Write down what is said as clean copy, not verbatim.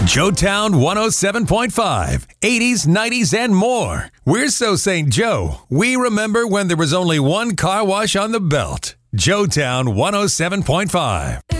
Joetown 107.5, 80s, 90s, and more. We're so St. Joe, we remember when there was only one car wash on the belt. Joetown 107.5.